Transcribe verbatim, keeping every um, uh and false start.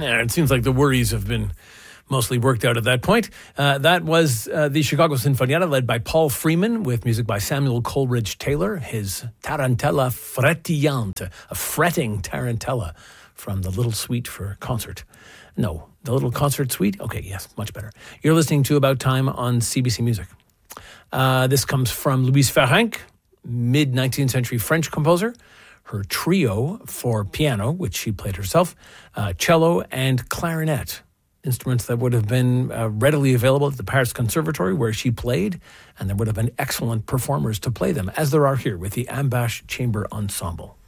Yeah, it seems like the worries have been mostly worked out at that point. Uh, that was uh, the Chicago Sinfonietta, led by Paul Freeman, with music by Samuel Coleridge Taylor, his Tarantella Frettillante, a fretting tarantella from the Little Suite for Concert. No, the Little Concert Suite? Okay, yes, much better. You're listening to About Time on C B C Music. Uh, this comes from Louise Ferenc, mid-nineteenth century French composer. Her trio for piano, which she played herself, uh, cello and clarinet, instruments that would have been uh, readily available at the Paris Conservatory where she played, and there would have been excellent performers to play them, as there are here with the Ambash Chamber Ensemble.